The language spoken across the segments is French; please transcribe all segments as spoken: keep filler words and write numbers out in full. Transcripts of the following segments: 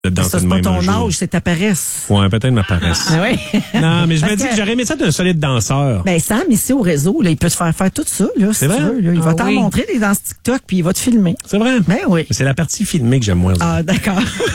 de danser Ça, de c'est pas même un ton jour. âge, c'est ta paresse. Ouais, peut-être ma paresse. Ah oui? Non, mais je me Parce dis que- que j'aurais aimé ça d'un solide danseur. Ben, Sam, ici au réseau, là, il peut te faire faire tout ça, là, si C'est tu vrai? veux, là. Il va Ah t'en oui. montrer des danses TikTok, puis il va te filmer. C'est vrai? Ben oui. C'est la partie filmée que j'aime moins. Ah, d'accord.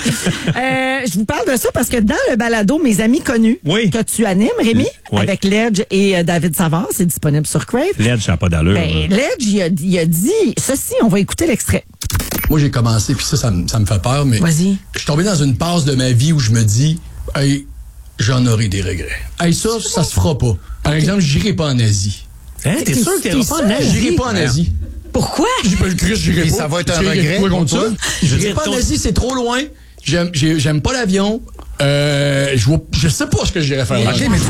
euh, je vous parle de ça parce que dans le balado Mes amis connus Oui. que tu animes, Rémi, Oui. avec Ledge et euh, David Savard, c'est disponible sur Crave. L'aide, ça n'a pas d'allure. Ben, Ledge, il a, il a dit ceci, on va écouter l'extrait. Moi, j'ai commencé, puis ça, ça, me- ça me fait peur, mais Vas-y. je suis tombé dans une passe de ma vie où je me dis, hey, j'en aurai des regrets. Hey, ça, ça se fera pas. Par exemple, j'irai pas en Asie. Hein, t'es T'es- sûr que t'es t'es pas en sûr? Asie? J'irai pas en Asie. Pourquoi? J'ai pas le Christ, j'irai Puis pas. ça va être un J'irai regret quoi contre pour ça? toi? J'irai pas en Asie, c'est trop loin. J'aime, j'ai- j'aime pas l'avion. Euh, je vois, je sais pas ce que j'irais faire. là. OK, mais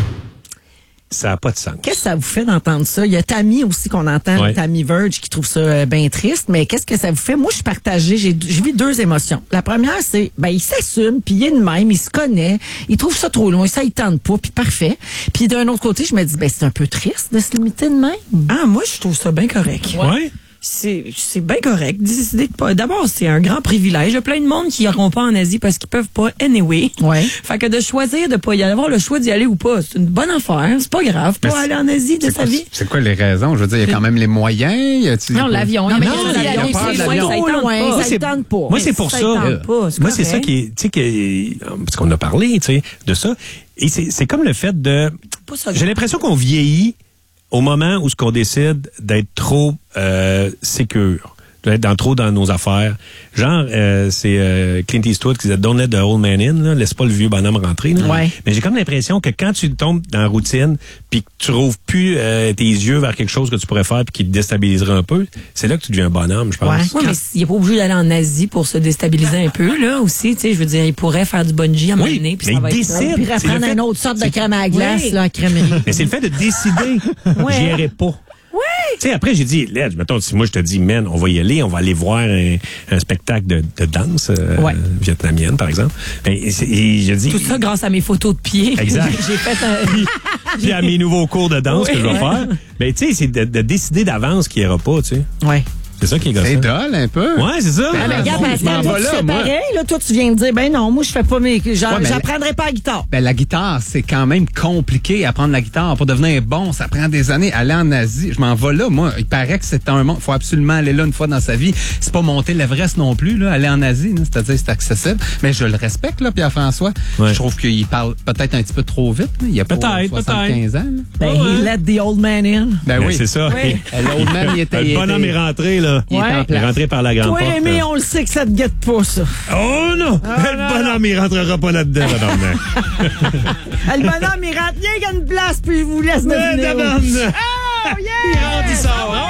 Ça n'a pas de sens. Qu'est-ce que ça vous fait d'entendre ça? Il y a Tammy aussi qu'on entend, Ouais. Tammy Verge, qui trouve ça euh, bien triste. Mais qu'est-ce que ça vous fait? Moi, je suis partagée. J'ai, je vis deux émotions. La première, c'est, ben, il s'assume, puis il est de même, il se connaît, il trouve ça trop loin, ça, il tente pas, puis parfait. Puis d'un autre côté, je me dis, ben, c'est un peu triste de se limiter de même. Ah, moi, je trouve ça bien correct. Ouais. C'est c'est bien correct. Décider de pas. D'abord, c'est un grand privilège. Il y a plein de monde qui iront pas en Asie parce qu'ils peuvent pas anyway. Ouais. Fait que de choisir de pas y aller, avoir le choix d'y aller ou pas, c'est une bonne affaire. C'est pas grave. Pas Mais aller en Asie de c'est sa quoi, vie. c'est quoi les raisons? Je veux dire, il y a quand même les moyens. Y a-tu- Non, l'avion. Non, il y a mais pas non, de il y a l'avion. des peur de C'est l'avion. loin, ça trop y tente loin, pas. ça y tente pas. Moi, c'est pour Ça ça. y tente euh, pas, c'est Moi, c'est ça correct. qui est, tu sais, qui- parce qu'on a parlé, tu sais, de ça. Et c'est, c'est comme le fait de, Pas ça. j'ai l'impression qu'on vieillit au moment où ce qu'on décide d'être trop euh, sécure, d'être dans trop dans nos affaires. Genre, euh, c'est euh, Clint Eastwood qui disait Don't let the old man in, là, laisse pas le vieux bonhomme rentrer. Là. Ouais. Mais j'ai comme l'impression que quand tu tombes dans la routine, puis que tu rouvres plus euh, tes yeux vers quelque chose que tu pourrais faire puis qui te déstabiliserait un peu, c'est là que tu deviens un bonhomme, je pense. Ouais. Oui, mais il n'est pas obligé d'aller en Asie pour se déstabiliser un peu, là, aussi. Tu sais, je veux dire, il pourrait faire du bungee à un moment Oui, donné, puis mais ça va il être ça. décide. Puis C'est le reprendre fait- une autre sorte de crème à glace, Oui. là, en crèmerie. Mais c'est le fait de décider. Ouais. J'y irai pas. Tu sais, après, j'ai dit, Ledge, mettons, si moi je te dis, man, on va y aller, on va aller voir un, un spectacle de, de danse euh, Ouais. vietnamienne, par exemple. Ben, et, c'est- et j'ai dit, Tout ça grâce à mes photos de pied. Exact. J'ai fait un... puis à mes nouveaux cours de danse Oui. que je vais faire, ben, tu sais, c'est de, de décider d'avance qu'il n'y aura pas, tu sais. Ouais. C'est ça qui est C'est gossant. dole un peu. Ouais, c'est ça. Ah, mais regarde, bon, je m'en Pascal, toi, vais tu là, fais moi. pareil, là, toi, tu viens de dire, ben non, moi, je fais pas mes, genre, Ouais, mais- j'apprendrai pas la guitare. Ben, la guitare, c'est quand même compliqué apprendre la guitare pour devenir bon. Ça prend des années. Aller en Asie, je m'en vais là. Moi, il paraît que c'est un monde. Faut absolument aller là une fois dans sa vie. C'est pas monter l'Everest non plus, là. Aller en Asie, là, c'est-à-dire c'est accessible. Mais je le respecte, là, Pierre-François. Ouais. Je trouve qu'il parle peut-être un petit peu trop vite. Là. Il y a pas Peut-être, soixante-quinze ans. là. Ben, he let the old man in. Ben Ben, oui. c'est ça. Oui. L'old man, il était- Le il bonhomme était- est rentré, là. Il est Ouais. en Il est place. rentré par la grande Toi, porte. Rémi, là. on le sait que ça te guette pas, ça. Oh non! Le bonhomme, il rentrera pas là-dedans, madame. Ah, le bonhomme, il rentre bien qu'il y a une place, puis je vous laisse deviner. Madame. Oh, yeah! Il rentre, il sort.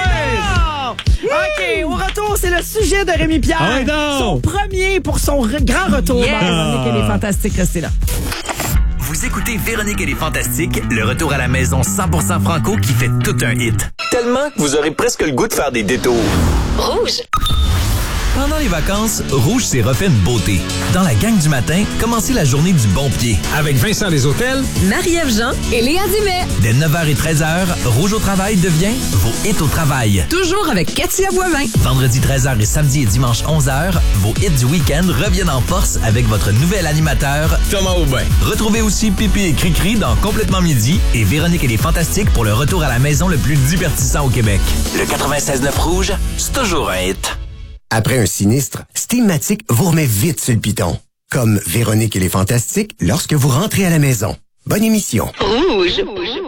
Ouais. OK, au retour, c'est le sujet de Rémi Pierre. Ah ouais, donc. Son premier pour son re- grand retour. Yes. Bon, Véronique, elle est fantastique, restez là. Vous écoutez Véronique et les Fantastiques, le retour à la maison cent pour cent franco qui fait tout un hit. Tellement que vous aurez presque le goût de faire des détours. Rouge. Pendant les vacances, Rouge s'est refait une beauté. Dans la gang du matin, commencez la journée du bon pied. Avec Vincent Les Hôtels, Marie-Ève Jean et Léa Dimet. Dès neuf heures et treize heures, Rouge au travail devient vos hits au travail. Toujours avec Cathy Boivin. Vendredi treize heures et samedi et dimanche onze heures, vos hits du week-end reviennent en force avec votre nouvel animateur, Thomas Aubin. Retrouvez aussi Pipi et Cricri dans Complètement Midi et Véronique et les Fantastiques pour le retour à la maison le plus divertissant au Québec. Le quatre-vingt-seize neuf Rouge, c'est toujours un hit. Après un sinistre, Steamatic vous remet vite sur le piton. Comme Véronique et les Fantastiques lorsque vous rentrez à la maison. Bonne émission. Rouge.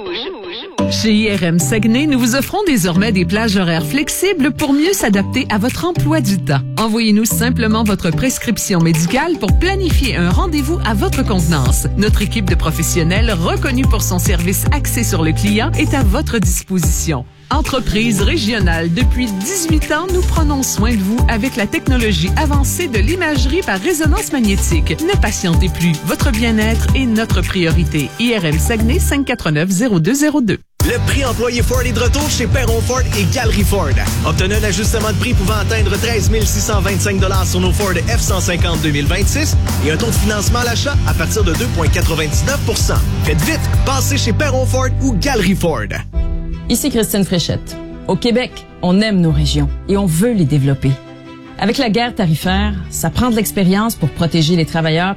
Chez I R M Saguenay, nous vous offrons désormais des plages horaires flexibles pour mieux s'adapter à votre emploi du temps. Envoyez-nous simplement votre prescription médicale pour planifier un rendez-vous à votre convenance. Notre équipe de professionnels, reconnue pour son service axé sur le client, est à votre disposition. Entreprise régionale, depuis dix-huit ans, nous prenons soin de vous avec la technologie avancée de l'imagerie par résonance magnétique. Ne patientez plus, votre bien-être est notre priorité. I R M Saguenay, cinq quatre neuf zéro deux zéro deux. Le prix employé Ford est de retour chez Perron Ford et Galerie Ford. Obtenez un ajustement de prix pouvant atteindre treize mille six cent vingt-cinq dollars sur nos Ford F cent cinquante deux mille vingt-six et un taux de financement à l'achat à partir de deux virgule quatre-vingt-dix-neuf pour cent. Faites vite, passez chez Perron Ford ou Galerie Ford. Ici Christine Fréchette. Au Québec, on aime nos régions et on veut les développer. Avec la guerre tarifaire, ça prend de l'expérience pour protéger les travailleurs